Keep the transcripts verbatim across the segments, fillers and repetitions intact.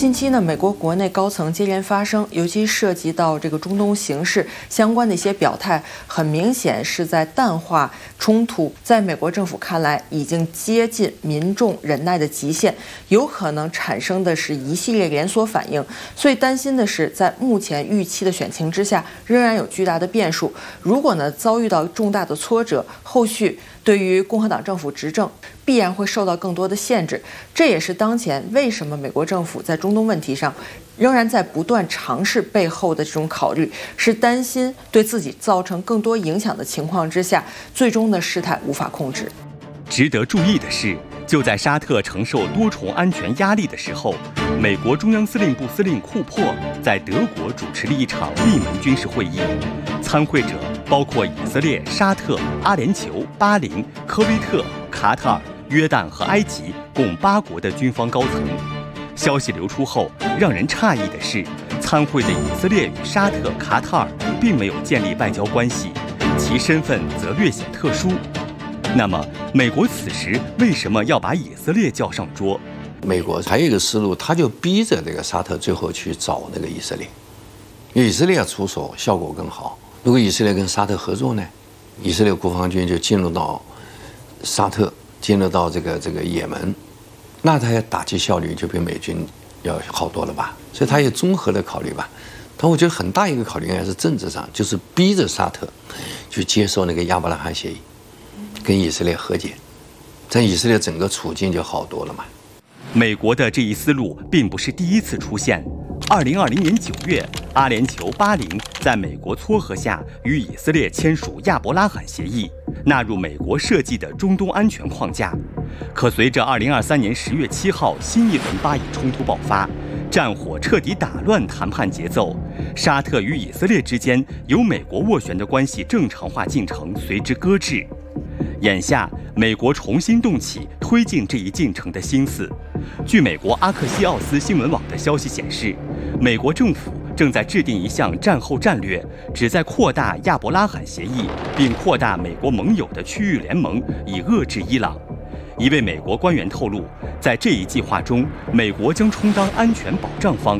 近期呢，美国国内高层接连发声，尤其涉及到这个中东形势相关的一些表态，很明显是在淡化冲突。在美国政府看来，已经接近民众忍耐的极限，有可能产生的是一系列连锁反应。所以担心的是，在目前预期的选情之下，仍然有巨大的变数。如果呢遭遇到重大的挫折，后续对于共和党政府执政必然会受到更多的限制。这也是当前为什么美国政府在中东问题上仍然在不断尝试背后的这种考虑，是担心对自己造成更多影响的情况之下，最终的事态无法控制。 值得注意的是，就在沙特承受多重安全压力的时候，美国中央司令部司令库珀在德国主持了一场闭门军事会议，参会者包括以色列、沙特、阿联酋、巴林、科威特、卡塔尔、约旦和埃及共八国的军方高层。消息流出后，让人诧异的是，参会的以色列与沙特、卡塔尔并没有建立外交关系，其身份则略显特殊。那么，美国此时为什么要把以色列叫上桌？ 美国还有一个思路，他就逼着这个沙特最后去找那个以色列，因为以色列要出手效果更好。如果以色列跟沙特合作呢，以色列国防军就进入到沙特，进入到这个这个也门，那他要打击效率就比美军要好多了吧？所以他也综合的考虑吧。但我觉得很大一个考虑应该是政治上，就是逼着沙特去接受那个亚伯拉罕协议，跟以色列和解，这样以色列整个处境就好多了嘛。 美国的这一思路并不是第一次出现。二零二零年九月，阿联酋巴林在美国撮合下与以色列签署亚伯拉罕协议，纳入美国设计的中东安全框架。可随着二零二三年十月七号新一轮巴以冲突爆发，战火彻底打乱谈判节奏，沙特与以色列之间由美国斡旋的关系正常化进程随之搁置。眼下，美国重新动起推进这一进程的心思。据美国阿克西奥斯新闻网的消息显示，美国政府正在制定一项战后战略，旨在扩大亚伯拉罕协议，并扩大美国盟友的区域联盟，以遏制伊朗。一位美国官员透露，在这一计划中，美国将充当安全保障方。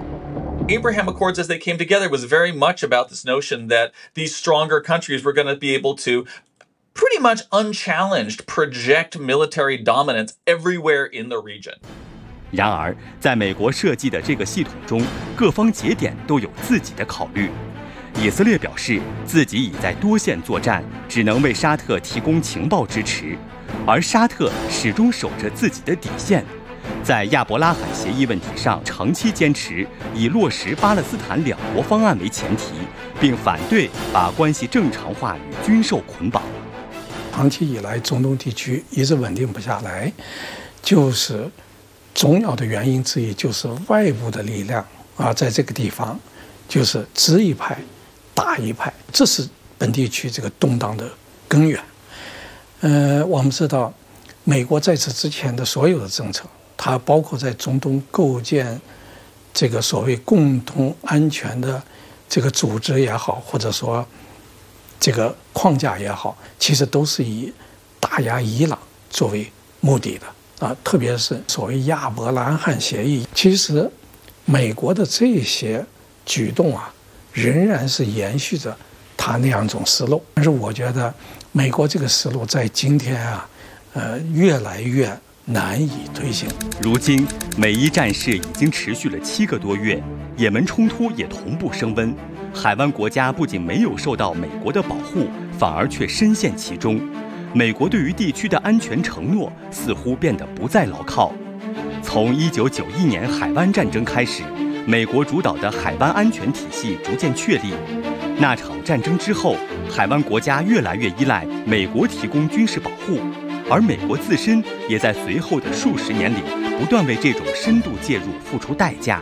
Abraham Accords, as they came together, was very much about this notion that these stronger countries were going to be able to pretty much unchallenged project military dominance everywhere in the region. 然而，在美国设计的这个系统中，各方节点都有自己的考虑。以色列表示自己已在多线作战，只能为沙特提供情报支持，而沙特始终守着自己的底线，在亚伯拉罕协议问题上长期坚持以落实巴勒斯坦两国方案为前提，并反对把关系正常化与军售捆绑。 长期以来，中东地区一直稳定不下来，就是重要的原因之一，就是外部的力量啊，在这个地方就是支一派打一派，这是本地区这个动荡的根源。呃，我们知道，美国在此之前的所有的政策，它包括在中东构建这个所谓共同安全的这个组织也好，或者说这个框架也好，其实都是以打压伊朗作为目的的啊，特别是所谓亚伯拉罕协议，其实美国的这些举动啊，仍然是延续着他那样一种思路。但是我觉得美国这个思路在今天啊，呃，越来越难以推行。 如今，美伊战事已经持续了七个多月，也门冲突也同步升温。海湾国家不仅没有受到美国的保护，反而却深陷其中。美国对于地区的安全承诺似乎变得不再牢靠。从一九九一年海湾战争开始，美国主导的海湾安全体系逐渐确立。那场战争之后，海湾国家越来越依赖美国提供军事保护，而美国自身也在随后的数十年里不断为这种深度介入付出代价。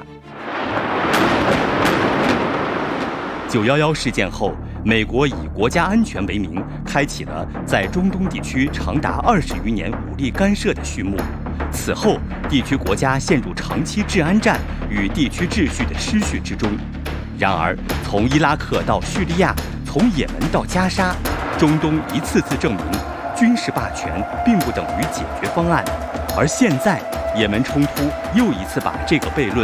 九一一事件后，美国以国家安全为名，开启了在中东地区长达二十余年武力干涉的序幕。此后，地区国家陷入长期治安战与地区秩序的失序之中。然而，从伊拉克到叙利亚，从也门到加沙，中东一次次证明，军事霸权并不等于解决方案。而现在，也门冲突又一次把这个悖论